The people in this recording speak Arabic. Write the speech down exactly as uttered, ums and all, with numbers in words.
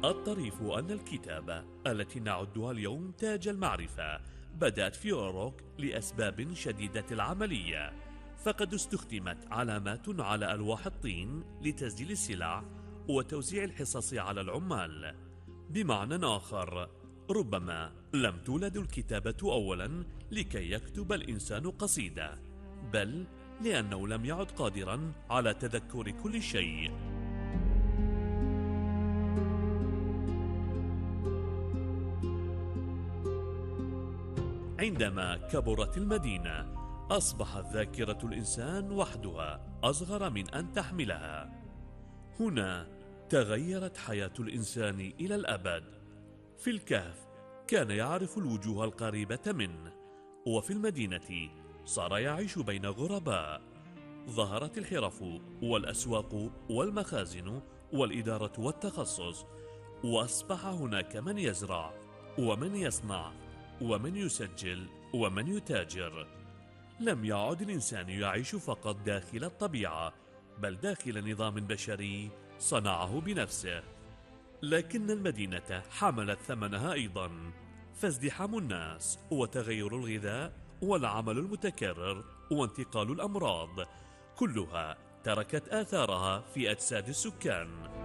الطريف أن الكتابة التي نعدها اليوم تاج المعرفة بدأت في أوروك لأسباب شديدة العملية، فقد استخدمت علامات على ألواح الطين لتسجيل السلع وتوزيع الحصص على العمال. بمعنى آخر، ربما لم تولد الكتابة أولا لكي يكتب الإنسان قصيدة، بل لأنه لم يعد قادرا على تذكر كل شيء. عندما كبرت المدينة أصبحت ذاكرة الإنسان وحدها أصغر من أن تحملها. هنا تغيرت حياة الإنسان إلى الأبد. في الكهف كان يعرف الوجوه القريبة منه، وفي المدينة صار يعيش بين غرباء. ظهرت الحرف والأسواق والمخازن والإدارة والتخصص، وأصبح هناك من يزرع ومن يصنع ومن يسجل ومن يتاجر. لم يعد الإنسان يعيش فقط داخل الطبيعة، بل داخل نظام بشري صنعه بنفسه. لكن المدينة حملت ثمنها أيضا، فازدحام الناس وتغير الغذاء والعمل المتكرر وانتقال الأمراض، كلها تركت آثارها في أجساد السكان.